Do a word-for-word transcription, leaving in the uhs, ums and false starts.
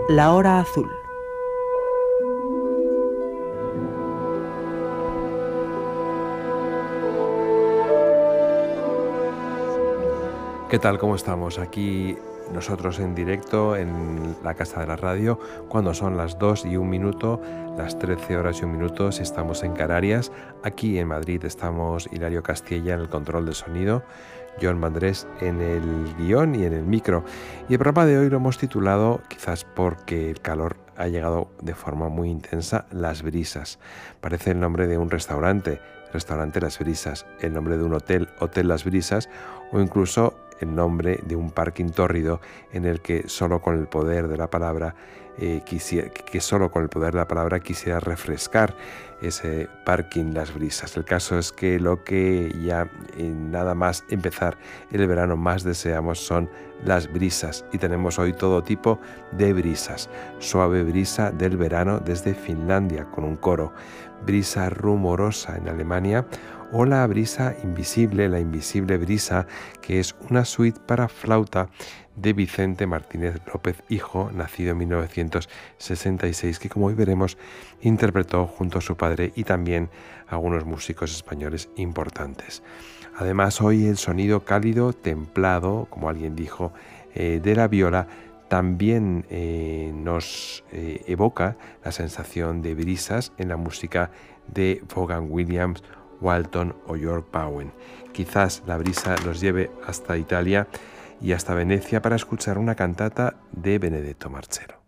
La Hora Azul. ¿Qué tal? ¿Cómo estamos? Aquí nosotros en directo en la Casa de la Radio, cuando son las dos y un minuto, las trece horas y un minuto, si estamos en Canarias. Aquí en Madrid estamos Hilario Castilla en el control de sonido, John Mandrés en el guión y en el micro. Y el programa de hoy lo hemos titulado, quizás porque el calor ha llegado de forma muy intensa, Las Brisas. Parece el nombre de un restaurante, Restaurante Las Brisas, el nombre de un hotel, Hotel Las Brisas, o incluso el nombre de un parking tórrido en el que solo con el poder de la palabra eh, quisiera, que solo con el poder de la palabra quisiera refrescar ese parking Las Brisas. El caso es que lo que ya en nada más empezar el verano más deseamos son las brisas, y tenemos hoy todo tipo de brisas. Suave brisa del verano desde Finlandia con un coro, brisa rumorosa en Alemania, o la brisa invisible, la invisible brisa, que es una suite para flauta de Vicente Martínez López hijo, nacido en mil novecientos sesenta y seis, que como hoy veremos interpretó junto a su padre y también algunos músicos españoles importantes. Además, hoy el sonido cálido, templado, como alguien dijo, eh, de la viola también eh, nos eh, evoca la sensación de brisas en la música de Vaughan Williams, Walton o York Bowen. Quizás la brisa nos lleve hasta Italia y hasta Venecia para escuchar una cantata de Benedetto Marcello.